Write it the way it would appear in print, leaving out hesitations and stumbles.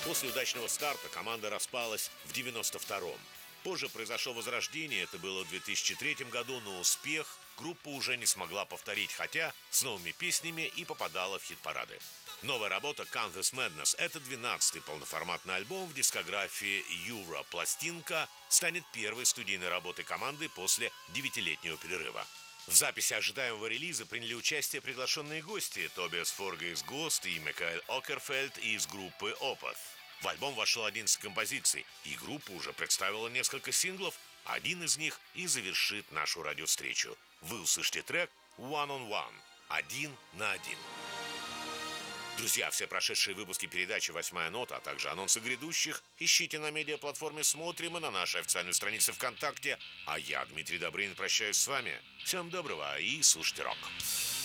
После удачного старта команда распалась в 92-м. Позже произошло возрождение, это было в 2003 году, но успех группа уже не смогла повторить, хотя с новыми песнями и попадала в хит-парады. Новая работа «Count This Madness» — это 12-й полноформатный альбом в дискографии Юра. Пластинка станет первой студийной работой команды после 9-летнего перерыва. В записи ожидаемого релиза приняли участие приглашенные гости Тобиас Форге из Ghost и Микаэль Окерфельд из группы Opeth. В альбом вошло 11 композиций, и группа уже представила несколько синглов. Один из них и завершит нашу радиовстречу. Вы услышите трек «One on One» — «Один на один». Друзья, все прошедшие выпуски передачи «Восьмая нота», а также анонсы грядущих ищите на медиаплатформе «Смотрим» и на нашей официальной странице ВКонтакте. А я, Дмитрий Добрынин, прощаюсь с вами. Всем доброго и слушайте рок.